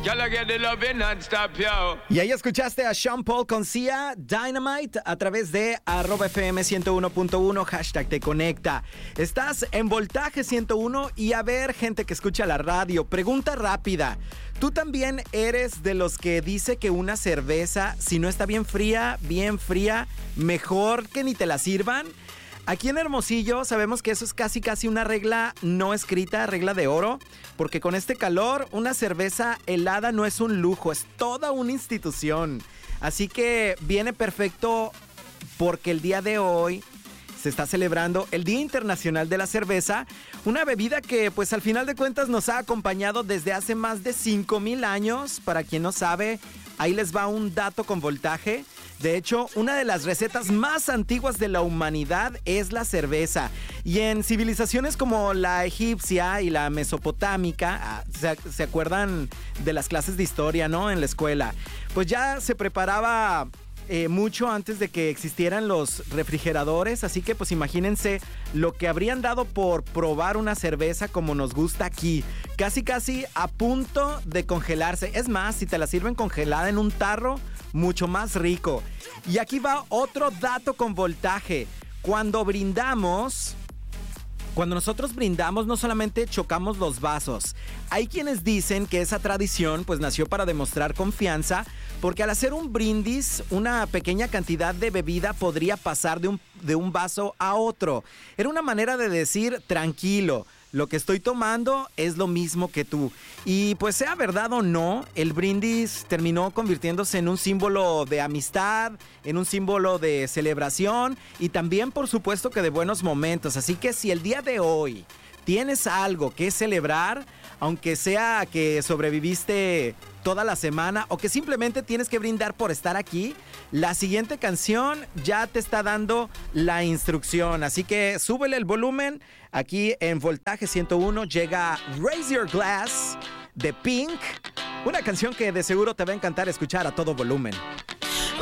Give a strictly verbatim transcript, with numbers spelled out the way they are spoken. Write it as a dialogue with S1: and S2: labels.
S1: Girl, I get the loving non-stop, yo.
S2: Y ahí escuchaste a Sean Paul con Sia, Dynamite, a través de arroba F M ciento uno punto uno, hashtag te conecta. Estás en Voltaje ciento uno y a ver, gente que escucha la radio, pregunta rápida. ¿Tú también eres de los que dice que una cerveza, si no está bien fría, bien fría, mejor que ni te la sirvan? Aquí en Hermosillo sabemos que eso es casi casi una regla no escrita, regla de oro, porque con este calor una cerveza helada no es un lujo, es toda una institución. Así que viene perfecto porque el día de hoy se está celebrando el Día Internacional de la Cerveza, una bebida que pues al final de cuentas nos ha acompañado desde hace más de cinco mil años. Para quien no sabe, ahí les va un dato con voltaje. De hecho, una de las recetas más antiguas de la humanidad es la cerveza. Y en civilizaciones como la egipcia y la mesopotámica, ¿se, se acuerdan de las clases de historia, no? En la escuela. Pues ya se preparaba eh, mucho antes de que existieran los refrigeradores. Así que pues imagínense lo que habrían dado por probar una cerveza como nos gusta aquí. Casi casi a punto de congelarse. Es más, si te la sirven congelada en un tarro, mucho más rico. Y aquí va otro dato con voltaje. Cuando brindamos, cuando nosotros brindamos, no solamente chocamos los vasos. Hay quienes dicen que esa tradición pues nació para demostrar confianza, porque al hacer un brindis, una pequeña cantidad de bebida podría pasar de un, de un vaso a otro. Era una manera de decir tranquilo. Lo que estoy tomando es lo mismo que tú. Y pues sea verdad o no, el brindis terminó convirtiéndose en un símbolo de amistad, en un símbolo de celebración y también por supuesto que de buenos momentos. Así que si el día de hoy tienes algo que celebrar, aunque sea que sobreviviste toda la semana o que simplemente tienes que brindar por estar aquí, la siguiente canción ya te está dando la instrucción. Así que súbele el volumen. Aquí en Voltaje ciento uno llega Raise Your Glass de Pink, una canción que de seguro te va a encantar escuchar a todo volumen.